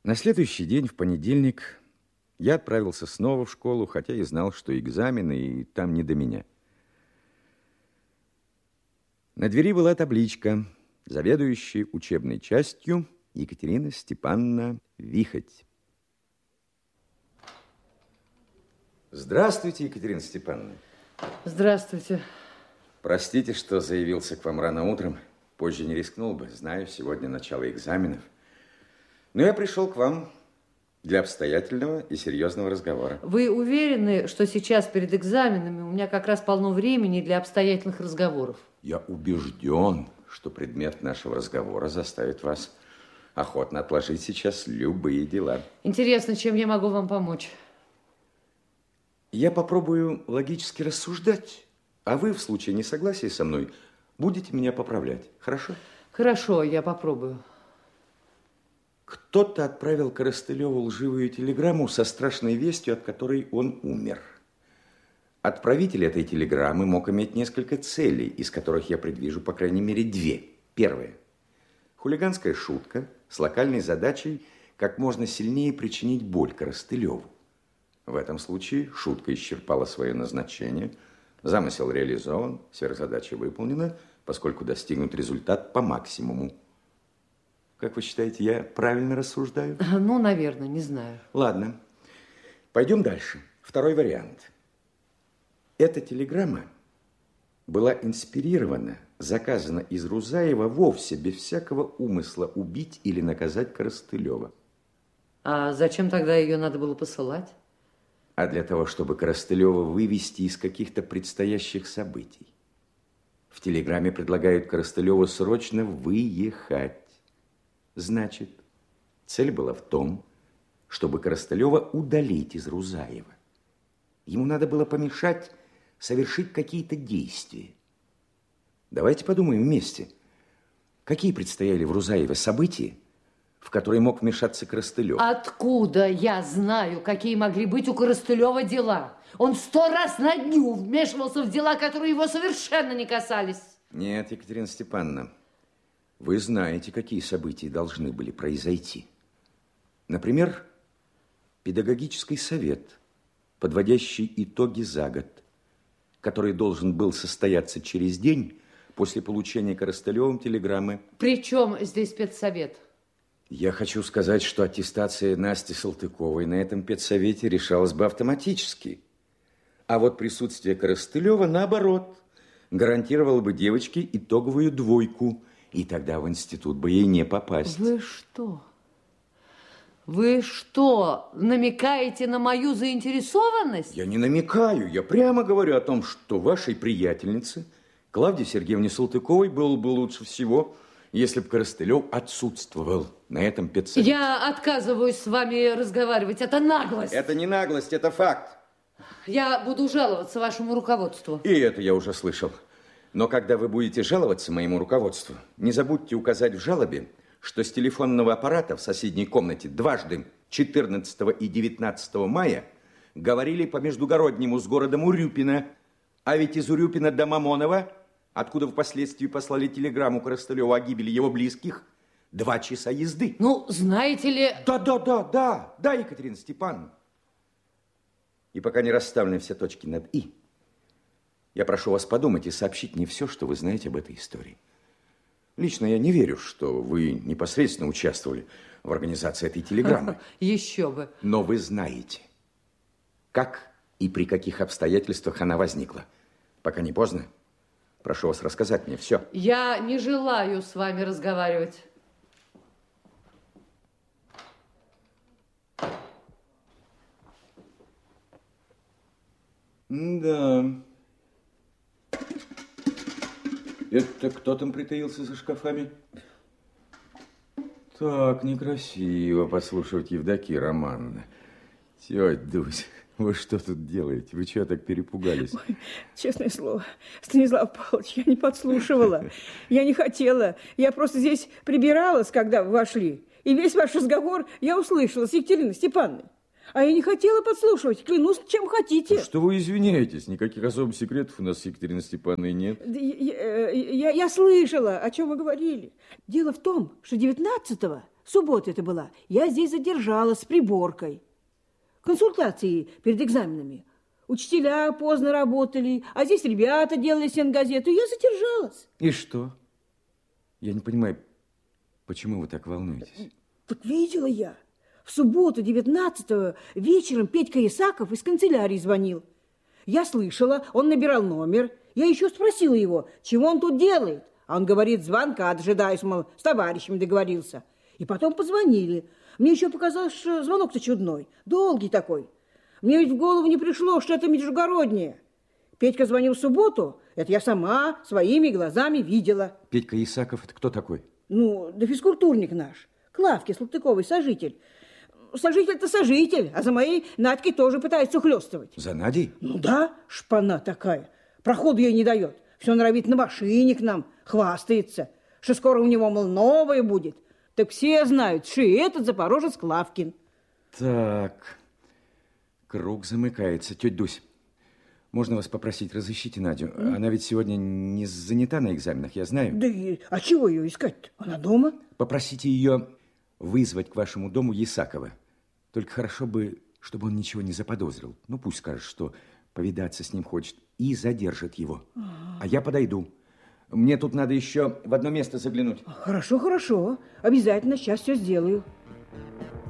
На следующий день, в понедельник, я отправился снова в школу, хотя и знал, что экзамены, и там не до меня. На двери была табличка: заведующая учебной частью Екатерина Степановна Вихоть. Здравствуйте, Екатерина Степановна. Здравствуйте. Простите, что заявился к вам рано утром. Позже не рискнул бы. Знаю, сегодня начало экзаменов. Но я пришел к вам для обстоятельного и серьезного разговора. Вы уверены, что сейчас перед экзаменами у меня как раз полно времени для обстоятельных разговоров? Я убежден, что предмет нашего разговора заставит вас охотно отложить сейчас любые дела. Интересно, чем я могу вам помочь? Я попробую логически рассуждать, а вы в случае несогласия со мной будете меня поправлять. Хорошо? Хорошо, я попробую. Кто-то отправил Коростылеву лживую телеграмму со страшной вестью, от которой он умер. Отправитель этой телеграммы мог иметь несколько целей, из которых я предвижу, по крайней мере, две. Первая. Хулиганская шутка с локальной задачей как можно сильнее причинить боль Коростылеву. В этом случае шутка исчерпала свое назначение, замысел реализован, сверхзадача выполнена, поскольку достигнут результат по максимуму. Как вы считаете, я правильно рассуждаю? Ну, наверное, не знаю. Ладно, пойдем дальше. Второй вариант. Эта телеграмма была инспирирована, заказана из Рузаева вовсе без всякого умысла убить или наказать Коростылева. А зачем тогда ее надо было посылать? А для того, чтобы Коростылева вывести из каких-то предстоящих событий. В телеграмме предлагают Коростылеву срочно выехать. Значит, цель была в том, чтобы Коростылева удалить из Рузаева. Ему надо было помешать совершить какие-то действия. Давайте подумаем вместе, какие предстояли в Рузаеве события, в которые мог вмешаться Коростылев. Откуда я знаю, какие могли быть у Коростылева дела? Он 100 раз на дню вмешивался в дела, которые его совершенно не касались. Нет, Екатерина Степановна, вы знаете, какие события должны были произойти. Например, педагогический совет, подводящий итоги за год, который должен был состояться через день после получения Коростылевым телеграммы. При чем здесь педсовет? Я хочу сказать, что аттестация Насти Салтыковой на этом педсовете решалась бы автоматически. А вот присутствие Коростылева, наоборот, гарантировало бы девочке итоговую 2, и тогда в институт бы ей не попасть. Вы что? Вы что, намекаете на мою заинтересованность? Я не намекаю, я прямо говорю о том, что вашей приятельнице, Клавдии Сергеевне Салтыковой, было бы лучше всего, если бы Коростылев отсутствовал на этом педсовете. Я отказываюсь с вами разговаривать. Это наглость. Это не наглость, это факт. Я буду жаловаться вашему руководству. И это я уже слышал. Но когда вы будете жаловаться моему руководству, не забудьте указать в жалобе, что с телефонного аппарата в соседней комнате дважды 14 и 19 мая говорили по междугороднему с городом Урюпино, а ведь из Урюпина до Мамонова, откуда впоследствии послали телеграмму Коростылеву о гибели его близких, 2 часа езды. Ну, знаете ли... Да, Екатерина Степановна. И пока не расставлены все точки над «и», я прошу вас подумать и сообщить мне все, что вы знаете об этой истории. Лично я не верю, что вы непосредственно участвовали в организации этой телеграммы. Еще бы. Но вы знаете, как и при каких обстоятельствах она возникла. Пока не поздно, прошу вас рассказать мне все. Я не желаю с вами разговаривать. Да. Это кто там притаился за шкафами? Так, некрасиво послушать Евдокия Романовна. Тетя Дусь, вы что тут делаете? Вы чего так перепугались? Ой, честное слово, Станислав Павлович, я не подслушивала. Я не хотела. Я просто здесь прибиралась, когда вы вошли. И весь ваш разговор я услышала с Екатериной Степановной. А я не хотела подслушивать. Клянусь, чем хотите. Что вы извиняетесь? Никаких особых секретов у нас с Екатериной Степановной нет. Я слышала, о чем вы говорили. Дело в том, что 19-го Суббота это была. Я здесь задержалась с приборкой. Консультации перед экзаменами. Учителя поздно работали, а здесь ребята делали сенгазету. Я задержалась. И что? Я не понимаю, почему вы так волнуетесь? Так видела я. В субботу 19-го вечером Петька Исаков из канцелярии звонил. Я слышала, он набирал номер. Я еще спросила его, чего он тут делает. А он говорит, звонка дожидаюсь, мол, с товарищем договорился. И потом позвонили. Мне еще показалось, что звонок-то чудной, долгий такой. Мне ведь в голову не пришло, что это междугороднее. Петька звонил в субботу, это я сама своими глазами видела. Петька Исаков, это кто такой? Ну, да физкультурник наш, Клавки Салтыковой, сожитель. Сожитель-то сожитель, а за моей Надькой тоже пытается ухлёстывать. За Надей? Ну да, шпана такая, проходу ей не дает. Все норовит на машине к нам, хвастается, что скоро у него, мол, новое будет. Так все знают, что и этот запорожец Клавкин. Так, круг замыкается. Тетя Дусь, можно вас попросить, разыщите Надю? Она ведь сегодня не занята на экзаменах, я знаю. Да и, а чего ее искать-то? Она дома? Попросите ее вызвать к вашему дому Исакова. Только хорошо бы, чтобы он ничего не заподозрил. Ну, пусть скажет, что повидаться с ним хочет, и задержит его. А я подойду. Мне тут надо еще в одно место заглянуть. Хорошо, хорошо. Обязательно сейчас все сделаю.